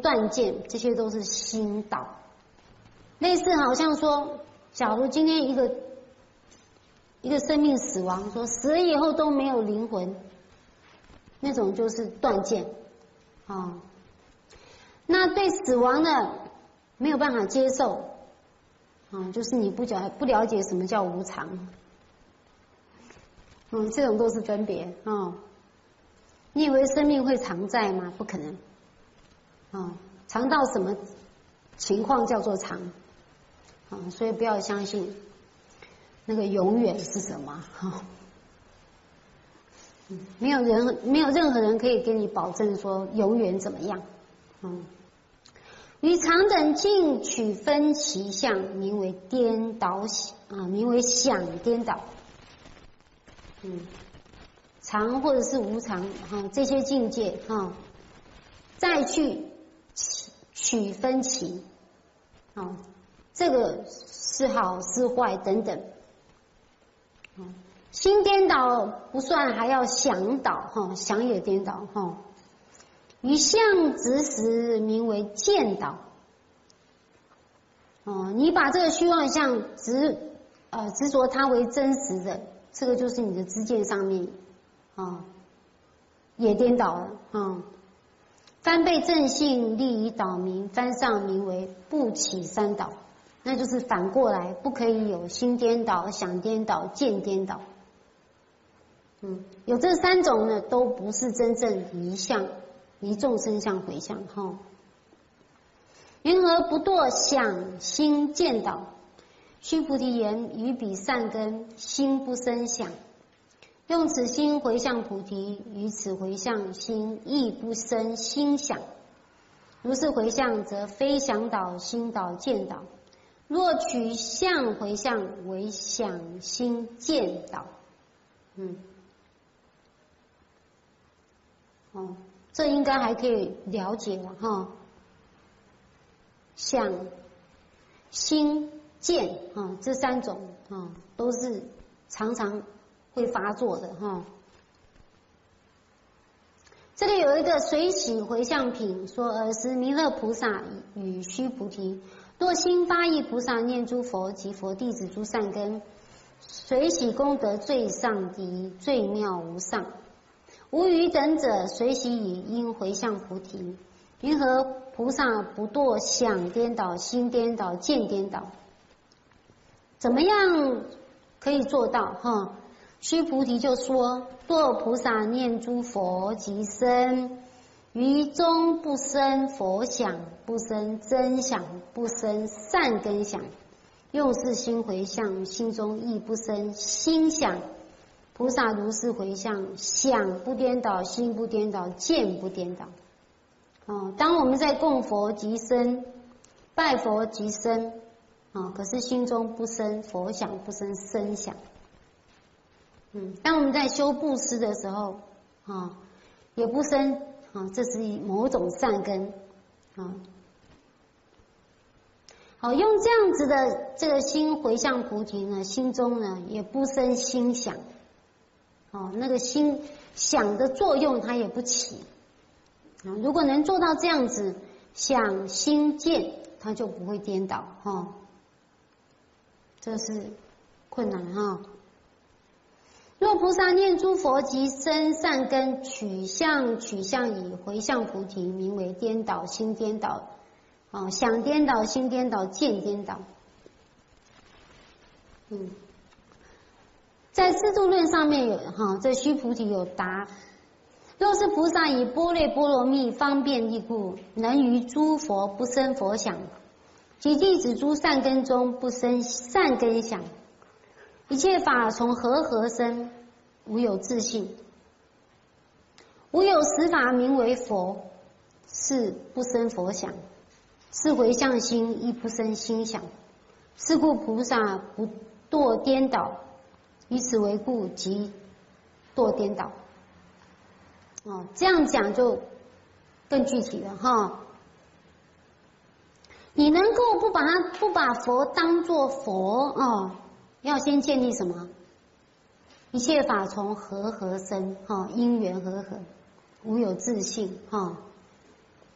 断见，这些都是心导。类似好像说，假如今天一个生命死亡，说死了以后都没有灵魂，那种就是断见啊。那对死亡的没有办法接受啊，就是你不了解什么叫无常，这种都是分别啊。你以为生命会常在吗？不可能啊，常到什么情况叫做常啊？所以不要相信那个永远是什么哈。没有任何人可以给你保证说永远怎么样。与常等尽取分其相，名为颠倒名为想颠倒。常或者是无常这些境界再去取分其这个是好是坏等等。心颠倒不算，还要想倒想也颠倒于相执时，名为见倒。你把这个虚妄相执着它为真实的，这个就是你的知见上面也颠倒了翻背正性，利以倒名，翻上名为不起三倒，那就是反过来，不可以有心颠倒、想颠倒、见颠倒。有这三种呢，都不是真正离相、离众生相回向云何不堕想心见倒？须菩提言：于彼善根，心不生想。用此心回向菩提，于此回向心亦不生心想。如是回向，则非想倒、心倒、见倒。若取相回向，为想心见倒。这应该还可以了解了想、心、见这三种都是常常会发作的这里有一个随喜回向品，说尔时弥勒菩萨与须菩提，若心发意菩萨念诸佛及佛弟子诸善根，随喜功德最上第一，最妙无上。无余等者，随喜以因回向菩提。云何菩萨不堕想颠倒、心颠倒、见颠倒？怎么样可以做到须菩提就说：若菩萨念诸佛及僧，于中不生佛想，不生真想，不生善根想，用是心回向，心中亦不生心想。菩萨如是回向，想不颠倒，心不颠倒，见不颠倒。当我们在供佛及僧、拜佛及僧可是心中不生佛想，不生僧想。当我们在修布施的时候也不生这是某种善根好，用这样子的这个心回向菩提呢，心中呢也不生心想那个心想的作用它也不起如果能做到这样子，想心见，它就不会颠倒这是困难若菩萨念诸佛及僧善根，取相以回向菩提，名为颠倒心颠倒想颠倒心颠倒见颠倒在《智度论》上面有这须菩提有答：若是菩萨以般若波罗蜜方便力故，能于诸佛不生佛想，及弟子诸善根中不生善根想，一切法从何生？无有自性，无有实法名为佛，是不生佛想，是回向心亦不生心想。是故菩萨不堕颠倒，以此为故，即堕颠倒。这样讲就更具体了你能够不把佛当作佛要先建立什么？一切法从和合生因缘和合，无有自性